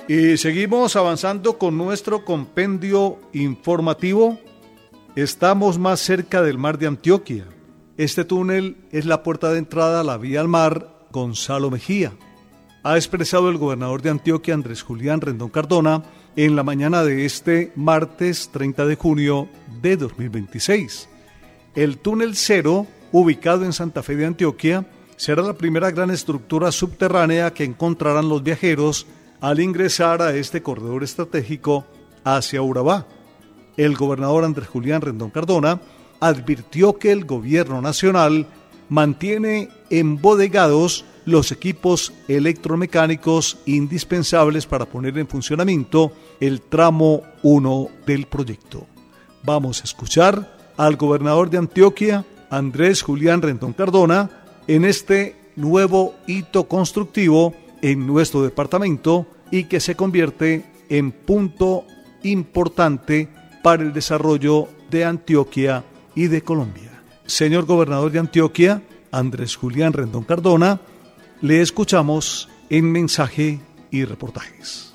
Y seguimos avanzando con nuestro compendio informativo. Estamos más cerca del mar de Antioquia. Este túnel es la puerta de entrada a la vía al mar Gonzalo Mejía. Ha expresado el gobernador de Antioquia, Andrés Julián Rendón Cardona, en la mañana de este martes 30 de junio de 2026. El túnel cero, ubicado en Santa Fe de Antioquia, será la primera gran estructura subterránea que encontrarán los viajeros al ingresar a este corredor estratégico hacia Urabá. El gobernador Andrés Julián Rendón Cardona advirtió que el gobierno nacional mantiene embodegados los equipos electromecánicos indispensables para poner en funcionamiento el tramo 1 del proyecto. Vamos a escuchar al gobernador de Antioquia, Andrés Julián Rendón Cardona, en este nuevo hito constructivo en nuestro departamento y que se convierte en punto importante para el desarrollo de Antioquia y de Colombia. Señor gobernador de Antioquia, Andrés Julián Rendón Cardona, le escuchamos en mensaje y reportajes.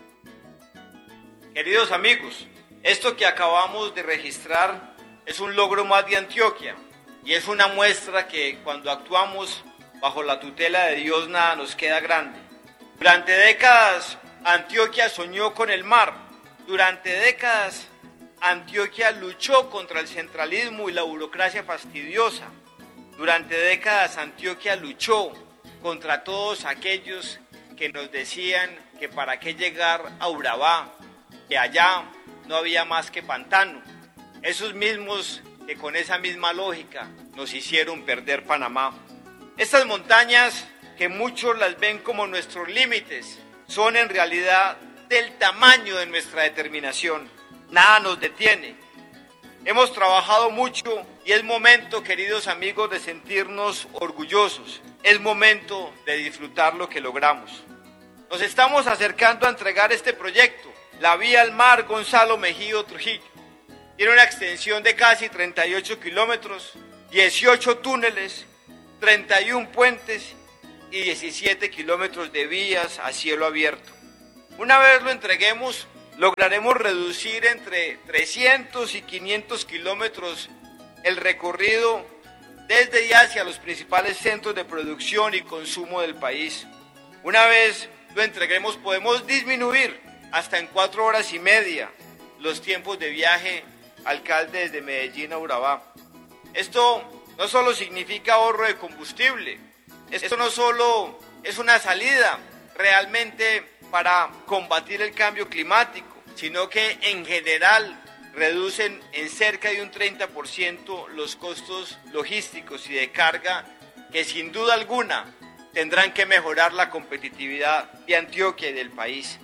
Queridos amigos, esto que acabamos de registrar es un logro más de Antioquia y es una muestra que cuando actuamos bajo la tutela de Dios nada nos queda grande. Durante décadas Antioquia soñó con el mar. Durante décadas Antioquia luchó contra el centralismo y la burocracia fastidiosa. Durante décadas Antioquia luchó contra todos aquellos que nos decían que para qué llegar a Urabá, que allá no había más que pantano. Esos mismos que con esa misma lógica nos hicieron perder Panamá. Estas montañas, que muchos las ven como nuestros límites, son en realidad del tamaño de nuestra determinación. Nada nos detiene. Hemos trabajado mucho y es momento, queridos amigos, de sentirnos orgullosos. Es momento de disfrutar lo que logramos. Nos estamos acercando a entregar este proyecto, la vía al mar Gonzalo Mejía Trujillo. Tiene una extensión de casi 38 kilómetros, 18 túneles, 31 puentes y 17 kilómetros de vías a cielo abierto. Una vez lo entreguemos, lograremos reducir entre 300 y 500 kilómetros el recorrido desde y hacia los principales centros de producción y consumo del país. Una vez lo entreguemos, podemos disminuir hasta en 4 horas y media los tiempos de viaje, alcalde, desde Medellín a Urabá. Esto no solo significa ahorro de combustible, esto no solo es una salida realmente para combatir el cambio climático, sino que en general reducen en cerca de un 30% los costos logísticos y de carga que sin duda alguna tendrán que mejorar la competitividad de Antioquia y del país.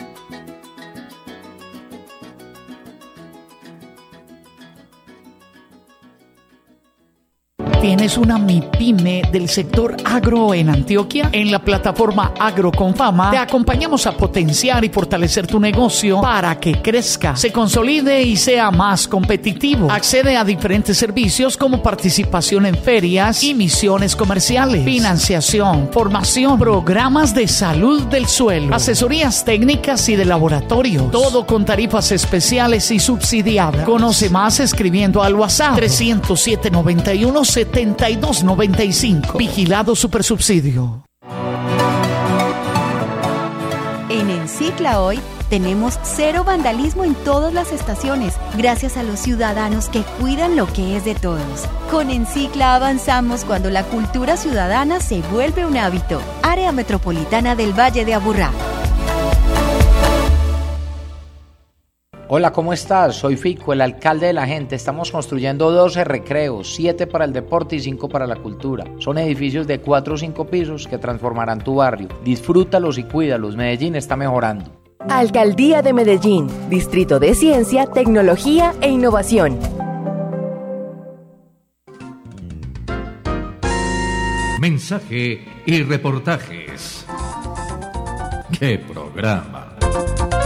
¿Tienes una MIPYME del sector agro en Antioquia? En la plataforma Agro con Fama te acompañamos a potenciar y fortalecer tu negocio para que crezca, se consolide y sea más competitivo. Accede a diferentes servicios como participación en ferias y misiones comerciales, financiación, formación, programas de salud del suelo, asesorías técnicas y de laboratorio. Todo con tarifas especiales y subsidiadas. Conoce más escribiendo al WhatsApp 307-91-7295. Vigilado Supersubsidio. En Encicla hoy tenemos cero vandalismo en todas las estaciones, gracias a los ciudadanos que cuidan lo que es de todos. Con Encicla avanzamos cuando la cultura ciudadana se vuelve un hábito. Área Metropolitana del Valle de Aburrá. Hola, ¿cómo estás? Soy Fico, el alcalde de la gente. Estamos construyendo 12 recreos, 7 para el deporte y 5 para la cultura. Son edificios de 4 o 5 pisos que transformarán tu barrio. Disfrútalos y cuídalos. Medellín está mejorando. Alcaldía de Medellín, Distrito de Ciencia, Tecnología e Innovación. Mensaje y reportajes. ¡Qué programa!